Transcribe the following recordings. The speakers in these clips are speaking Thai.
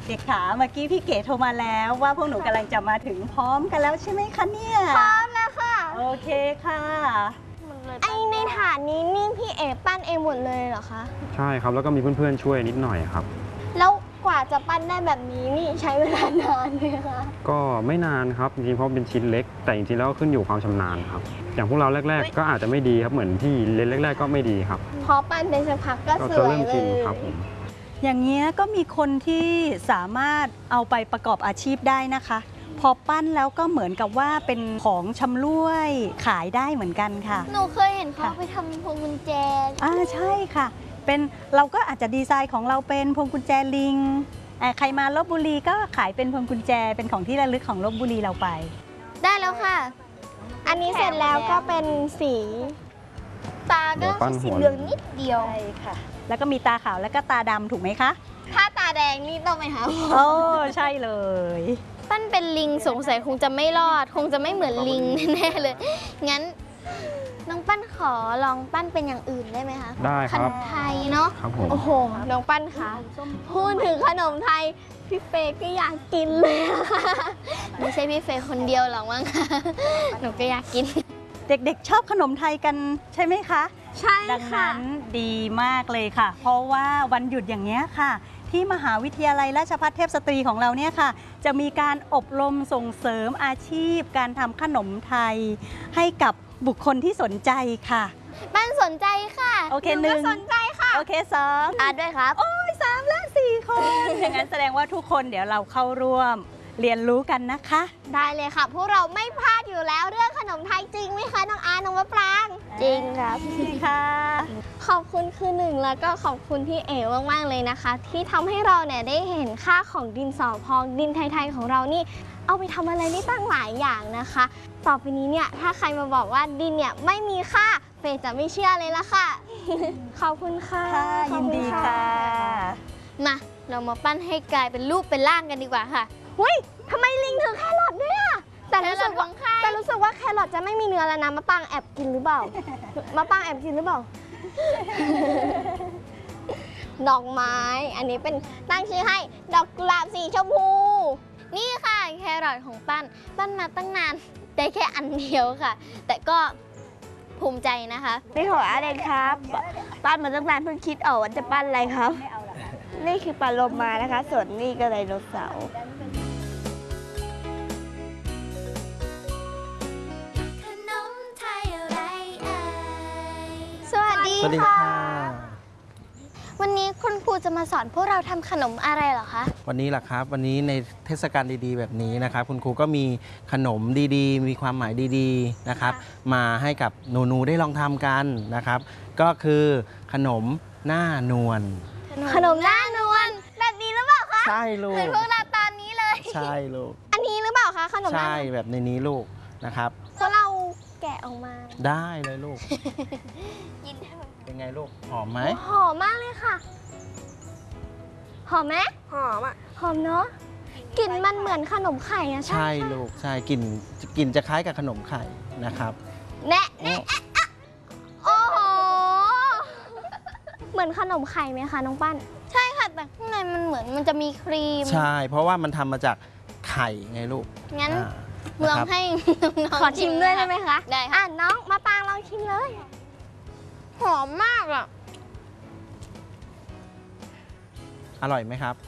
ด็กๆขาเมื่อกี้พี่เก๋โทรมาแล้วว่าพวกหนูกำลังจะมาถึงพร้อมกันแล้วใช่ไหมคะเนี่ยพร้อมแล้วค่ะโอเคค่ะไอในถาดนี้นี่พี่เอ๋ปั้นเองหมดเลยเหรอคะใช่ครับแล้วก็มีเพื่อนๆช่วยนิดหน่อยครับแล้วกว่าจะปั้นได้แบบนี้นี่ใช้เวลานานไหมคะก็ไม่นานครับจริงๆเพราะเป็นชิ้นเล็กแต่จริงๆแล้วก็ขึ้นอยู่ความชำนาญครับอย่างพวกเราแรกๆก็อาจจะไม่ดีครับเหมือนที่เล่นแรกๆก็ไม่ดีครับพอปั้นไปสักพักก็สวยเลยจะเริ่มชินครับผมอย่างเงี้ยก็มีคนที่สามารถเอาไปประกอบอาชีพได้นะคะพอปั้นแล้วก็เหมือนกับว่าเป็นของชำร่วยขายได้เหมือนกันค่ะหนูเคยเห็นเขาไปทำพวงกุญแจใช่ค่ะเป็นเราก็อาจจะดีไซน์ของเราเป็นพวงกุญแจลิงใครมาลพบุรีก็ขายเป็นพวงกุญแจเป็นของที่ระลึกของลพบุรีเราไปได้แล้วค่ะอันนี้เสร็จแล้วก็เป็นสีตาก็สีเหลืองนิดเดียวใช่ค่ะแล้วก็มีตาขาวแล้วก็ตาดำถูกไหมคะถ้าตาแดงนี่ต้องไปหาโอ้ใช่เลยปั้นเป็นลิงสงสัยคงจะไม่รอดคงจะไม่เหมือนลิงแน่เลยงั้นน้องปั้นขอลองปั้นเป็นอย่างอื่นได้ไหมคะได้ครับขนมไทยเนาะครับผมโอ้โหน้องปั้นคะพูดถึงขนมไทยพี่เฟย์ก็อยากกินเลยค่ะไม่ใช่พี่เฟย์คนเดียวหรอกมั้งค่ะหนูก็อยากกินเด็กๆชอบขนมไทยกันใช่ไหมคะใช่ค่ะดังนั้นดีมากเลยค่ะเพราะว่าวันหยุดอย่างนี้ค่ะที่มหาวิทยาลัยราชภัฏเทพสตรีของเราเนี่ยค่ะจะมีการอบรมส่งเสริมอาชีพการทำขนมไทยให้กับบุคคลที่สนใจค่ะปั้นสนใจค่ะโอเคหนึ่งสนใจค่ะโอเคสองด้วยครับโอ้ย3 และ 4 คนอย่างนั้นแสดงว่าทุกคนเดี๋ยวเราเข้าร่วมเรียนรู้กันนะคะได้เลยค่ะพวกเราไม่พลาดอยู่แล้วเรื่องขนมไทยจริงไหมคะน้องอาร์น้องมะปรางจริงครับจริงค่ะขอบคุณคือหนึ่งแล้วก็ขอบคุณพี่เอ๋มากๆเลยนะคะที่ทำให้เราเนี่ยได้เห็นค่าของดินสอพองดินไทยๆของเรานี่เอาไปทำอะไรได้ตั้งหลายอย่างนะคะต่อไปนี้เนี่ยถ้าใครมาบอกว่าดินเนี่ยไม่มีค่าเฟย์จะไม่เชื่อเลยละค่ะขอบคุณค่ะยินดีค่ะมาเรามาปั้นให้กลายเป็นรูปเป็นร่างกันดีกว่าค่ะเฮ้ยทำไมลิงถือแครอทด้วยอะแต่รู้สึกว่าแครอทจะไม่มีเนื้อแล้วนะมะปรางแอบกินหรือเปล่ามะปรางแอบกินหรือเปล่าดอกไม้อันนี้เป็นตั้งชื่อให้ดอกกุหลาบสีชมพูนี่ค่ะแครอทของปั้นมาตั้งนานได้แค่อันเดียวค่ะแต่ก็ภูมิใจนะคะนี่ของอาเดนครับปั้นมาตั้งนานเพิ่งคิดออกว่าจะปั้นอะไรครับนี่คือปลาโลมานะคะส่วนนี่ก็ไดโนเสาร์สวัสดีค่ะวันนี้คุณครูจะมาสอนพวกเราทำขนมอะไรเหรอคะวันนี้แหละครับวันนี้ในเทศกาลดีๆแบบนี้นะครับคุณครูก็มีขนมดีๆมีความหมายดีๆนะครับมาให้กับหนูๆได้ลองทำกันนะครับก็คือขนมหน้านวลขนมหน้านวลแบบนี้หรือเปล่าคะใช่ลูกเหมือนพวกเราตอนนี้เลยใช่ลูกอันนี้หรือเปล่าคะขนมใช่แบบในนี้ลูกนะครับพวกเราแกะออกมาได้เลยลูกยินดีเป็นไงลูกหอมไหมหอมมากเลยค่ะหอมไหมหอมอ่ะหอมเนาะกลิ่นมันเหมือนขนมไข่อะใช่ลูกใช่กลิ่นจะคล้ายกับขนมไข่นะครับแน่โอ้โหเหมือนขนมไข่ไหมคะน้องปั้นใช่ค่ะแต่ข้างในมันเหมือนมันจะมีครีมใช่เพราะว่ามันทำมาจากไข่ไงลูกงั้นลองให้น้องขอชิมด้วยได้ไหมคะได้ค่ะน้องมาปางลองชิมเลยหอมมากอ่ะอร่อยไหมครับ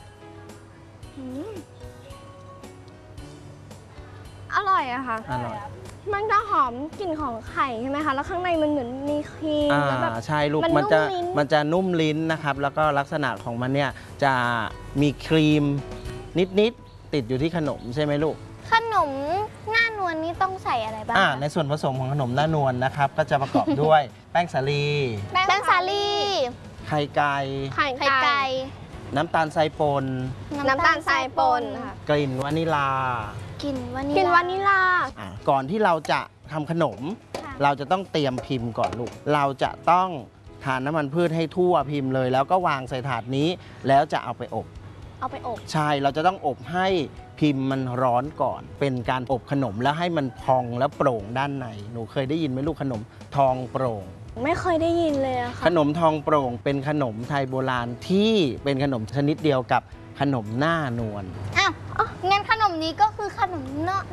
อร่อยอะค่ะอร่อยมันจะหอมกลิ่นของไข่ใช่ไหมคะแล้วข้างในมันเหมือนมีครีมแล้วแบบใช่ลูกมันจะนุ่มลิ้นนะครับแล้วก็ลักษณะของมันเนี่ยจะมีครีมนิดๆติดอยู่ที่ขนมใช่ไหมลูกขนมหน้านวลนี่ต้องใส่อะไรบ้างในส่วนผสมของขนมหน้านวลนะครับก็จะประกอบด้วย แป้งสาลีไข่ไก่น้ำตาลทรายป่นค่ะกลิ่นวานิลาก่อนที่เราจะทำขนมเราจะต้องเตรียมพิมพ์ก่อนลูกเราจะต้องทานน้ำมันพืชให้ทั่วพิมพ์เลยแล้วก็วางใส่ถาดนี้แล้วจะเอาไปอบใช่เราจะต้องอบให้พิมพ์มันร้อนก่อนเป็นการอบขนมแล้วให้มันพองแล้วโปร่งด้านในหนูเคยได้ยินไหมลูกขนมทองโปร่งไม่เคยได้ยินเลยอะค่ะขนมทองโปร่งเป็นขนมไทยโบราณที่เป็นขนมชนิดเดียวกับขนมหน้านวลอ้าวงั้นขนมนี้ก็คือขนมเนาะ